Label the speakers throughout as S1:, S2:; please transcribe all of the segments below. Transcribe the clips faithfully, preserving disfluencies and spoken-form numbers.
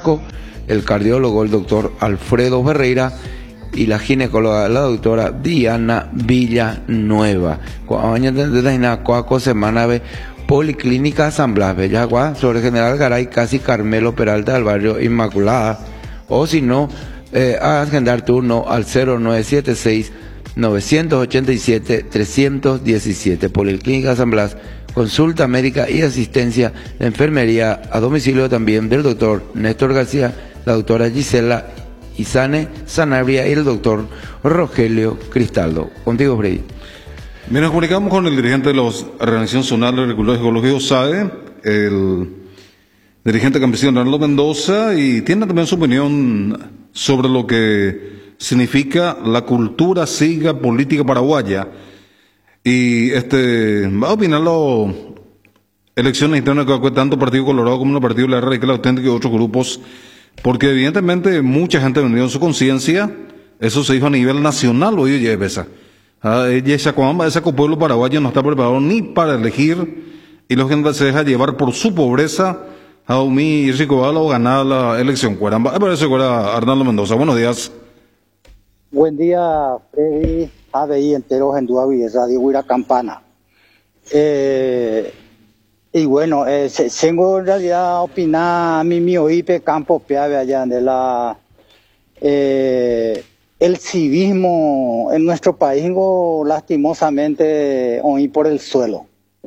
S1: Chaco, el cardiólogo el doctor Alfredo Ferreira y la ginecóloga la doctora Diana Villanueva. Cuatro semana ve Policlínica San Blas, Bellagua, sobre General Garay, casi Carmelo Peralta del barrio Inmaculada. O si no, eh, a agendar turno al cero nueve siete seis, nueve ocho siete, tres uno siete. Policlínica San Blas, consulta médica y asistencia de enfermería a domicilio también del doctor Néstor García, la doctora Gisela Isane Sanabria y el doctor Rogelio Cristaldo. Contigo, Freddy.
S2: Bien, nos comunicamos con el dirigente de la Organización Zonal de Agricultores Ecológicos, S A E, el dirigente campesino Arnaldo Mendoza, y tiene también su opinión sobre lo que significa la cultura cívica política paraguaya. Y este va a opinar las elecciones internas que va tanto Partido Colorado como el Partido La Radical Auténtica y otros grupos, porque evidentemente mucha gente ha vendido en su conciencia, eso se dijo a nivel nacional, hoy ya pesa. Ese pueblo paraguayo no está preparado ni para elegir, y la gente se deja llevar por su pobreza a Umi y Ricobalo ganar la elección. Me parece que era Arnaldo Mendoza. Buenos días.
S3: Buen día, Freddy, A B I enteros en Duavi, Radio Huira Campana. Eh, y bueno, eh, tengo en realidad opinar a mi mío Ipe Campo Piave allá de la eh, el civismo en nuestro país, lastimosamente, hoy por el suelo.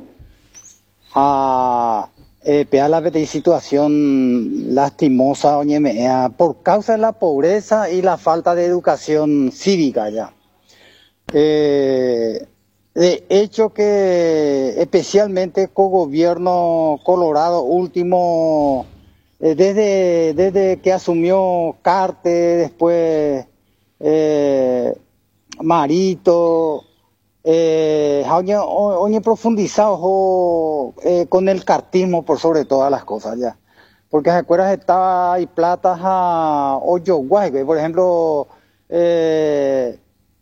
S3: Ah, eh, pea la situación lastimosa, oye, por causa de la pobreza y la falta de educación cívica ya. Eh, de hecho que especialmente con gobierno Colorado último, eh, desde, desde que asumió Carte, después eh, Marito, eh, hoy profundizado eh, con el cartismo por sobre todas las cosas ya. Porque se acuerdas estaba y platas a Oyoguay, por ejemplo, eh,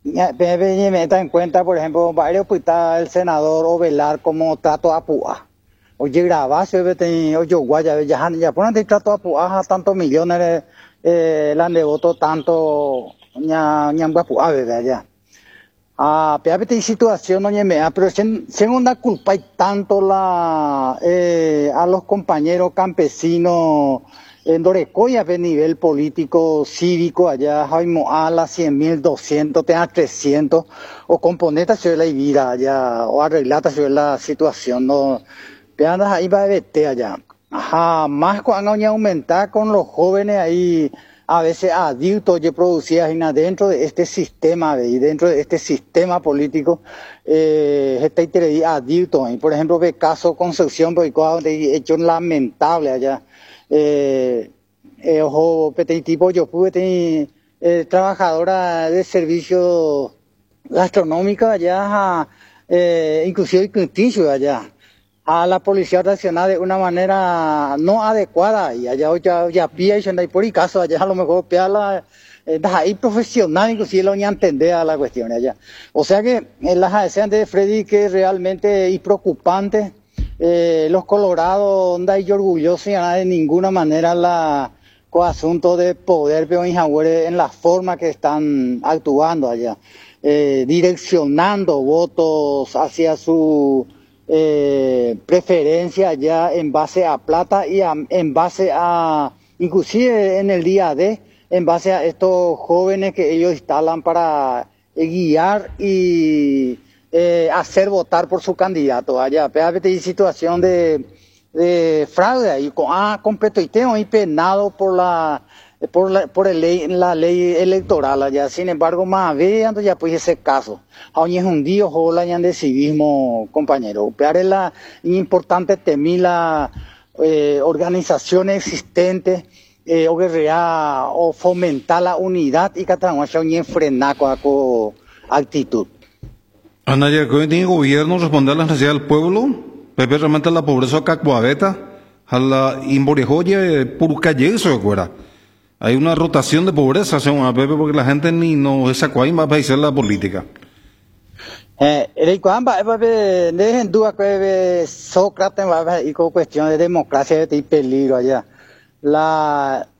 S3: me da en cuenta, por ejemplo, varios pues está el senador Ovelar como trato a Pua. Oye, grabación, oye, guaya, ya, ya ponen de trato a Pua, tantos millones, eh, la han devoto tanto, ña, ña, Pua, ¿verdad? Ya. Ah, pero hay situación, oye, pero según la culpa hay tanto la, eh, a los compañeros campesinos, en Dorecoya, a nivel político, cívico, allá, Jaime Ala, cien mil, doscientos, tenga trescientos, o componentes sobre la vida allá, o arreglata sobre la situación, no, pero ahí va a vete allá. Ajá, más cuando hay aumentar con los jóvenes ahí, a veces adultos, yo producía dentro de este sistema, y dentro de este sistema político, eh, este interés adulto, y por ejemplo, ve caso Concepción, porque de hecho lamentable allá. Eh, eh, ojo, tipo, yo pude tener eh, trabajadora de servicio gastronómico allá, eh, inclusive crítico allá, a la Policía Nacional de una manera no adecuada, y allá ya, ya pía y se por y caso, allá a lo mejor pía la, eh, ahí profesional, inclusive lo ni entender a la cuestión allá. O sea que eh, las desean de Freddy que realmente y preocupante. Eh, los colorados no hay orgullosos de ninguna manera la con asunto de poder en la forma que están actuando allá, eh, direccionando votos hacia su eh, preferencia allá en base a plata y a, en base a, inclusive en el día D, en base a estos jóvenes que ellos instalan para eh, guiar y Eh, hacer votar por su candidato allá. Pero hay situación de, de fraude ahí, con, ah, completo y tengo ahí penado por la, por la, por el ley, la ley electoral allá. Sin embargo, más veando ya pues ese caso. Aún es un día, ojalá ya de civismo, compañero. Pero es la importante temir la eh, organizaciones existentes, eh, o guerrear, o fomentar la unidad y que trabajar frenar con la actitud.
S2: Anaya, que hoy tiene gobierno responder a las necesidades del pueblo, Pepe realmente la pobreza acá cuaveta, a la imborejoya purucaye eso de fuera. Hay una rotación de pobreza, según a Pepe, porque la gente ni no esa cuay más va a hacer la política.
S3: Eh, el cuamba, Pepe, dejen duda que Sócrates va a ir con cuestión de democracia y peligro allá. La